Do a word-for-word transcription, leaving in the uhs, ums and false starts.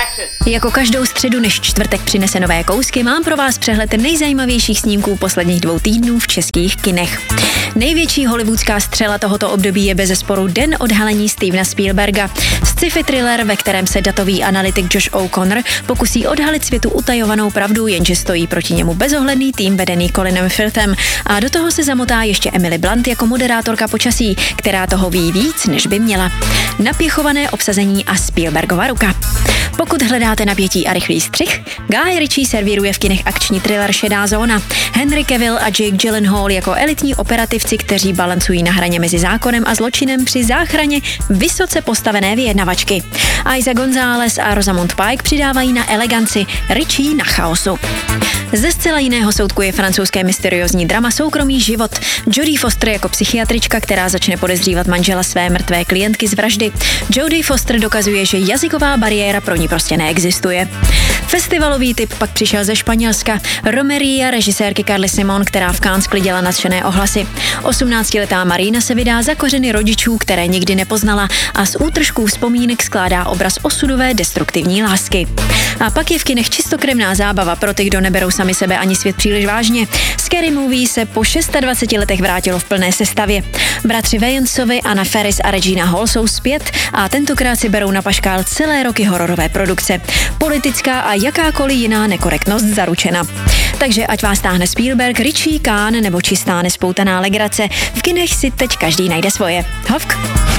Jako každou středu, než čtvrtek přinese nové kousky, mám pro vás přehled nejzajímavějších snímků posledních dvou týdnů v českých kinech. Největší hollywoodská střela tohoto období je bezesporu Den odhalení Stevena Spielberga. Sci-fi thriller, ve kterém se datový analytik Josh O'Connor pokusí odhalit světu utajovanou pravdu, jenže stojí proti němu bezohledný tým vedený Colinem Firthem. A do toho se zamotá ještě Emily Blunt jako moderátorka počasí, která toho ví víc, než by měla. Napěchované obsazení a Spielbergova ruka. Pokud hledáte napětí a rychlý střih, Guy Ritchie servíruje v kinech akční thriller Šedá zóna. Henry Cavill a Jake Gyllenhaal jako elitní operativci, kteří balancují na hraně mezi zákonem a zločinem při záchraně vysoce postavené vyjednavačky. Isa González a Rosamund Pike přidávají na eleganci, Ritchie na chaosu. Ze zcela jiného soudku je francouzské mysteriózní drama Soukromý život. Jodie Foster jako psychiatrička, která začne podezřívat manžela své mrtvé klientky z vraždy. Jodie Foster dokazuje, že jazyková bariéra pro ní prostě neexistuje. Festivalový typ pak přišel ze Španělska. Romeria režisérky Carly Simon, která v Cannes sklidila nadšené ohlasy. osmnáctiletá Marina se vydá za kořeny rodičů, které nikdy nepoznala, a z útržků vzpomínek skládá obraz osudové destruktivní lásky. A pak je v kinech čistokrevná zábava pro ty, kdo neberou sami sebe ani svět příliš vážně. Scary Movie se po dvaceti šesti letech vrátilo v plné sestavě. Bratři Wayansovi, Anna Faris a Regina Hall jsou zpět a tentokrát si berou na paškál celé roky hororové produkce. Politická a jakákoliv jiná nekorektnost zaručena. Takže ať vás táhne Spielberg, Ritchie, Cannes nebo čistá nespoutaná legrace, v kinech si teď každý najde svoje. Hovk!